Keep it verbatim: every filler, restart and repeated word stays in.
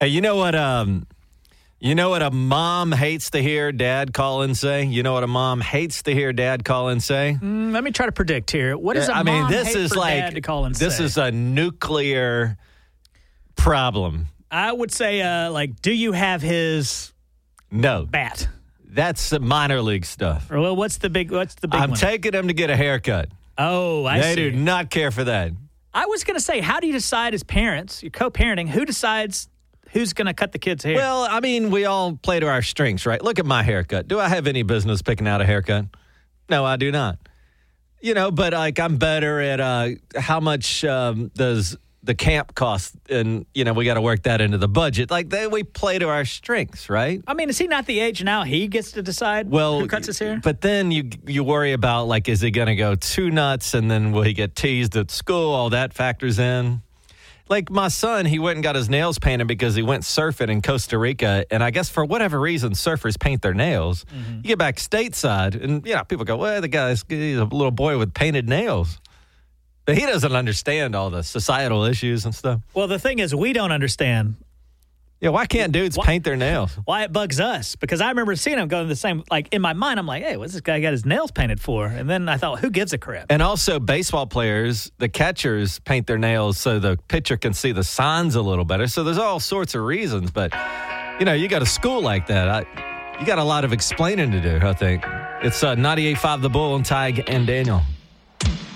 Hey, you know what? Um, you know what a mom hates to hear dad call and say. You know what a mom hates to hear dad call and say. Mm, let me try to predict here. What does a I mom mean, this hate is for like dad to call and this say? is a nuclear problem. I would say, uh, like, do you have his No, bat? that's the minor league stuff. Or well, what's the big? What's the big I'm one? taking him to get a haircut. oh, I they see. do not care for that. I was going to say, how do you decide as parents? You're co-parenting. Who decides who's going to cut the kid's hair? Well, I mean, we all play to our strengths, right? Look at my haircut. Do I have any business picking out a haircut? No, I do not. You know, but like I'm better at uh, how much um, does the camp cost, and you know we got to work that into the budget. Like they, we play to our strengths, right? I mean, is he not the age now he gets to decide Well, who cuts his hair? But then you you worry about like, is he going to go too nuts, and then will he get teased at school? All that factors in. Like my son, he went and got his nails painted because he went surfing in Costa Rica, and I guess for whatever reason, surfers paint their nails. Mm-hmm. You get back stateside, and you know people go, "Well, the guy's he's a little boy with painted nails." But he doesn't understand all the societal issues and stuff. Well, the thing is, we don't understand Yeah, why can't dudes Why- paint their nails? why it bugs us. Because I remember seeing him going the same, like in my mind, I'm like, hey, what's this guy got his nails painted for? And then I thought, who gives a crap? And also, baseball players, the catchers paint their nails so the pitcher can see the signs a little better. So there's all sorts of reasons. But, you know, you got a school like that. I, you got a lot of explaining to do, I think. It's uh, ninety-eight point five The Bull and Tig and Daniel.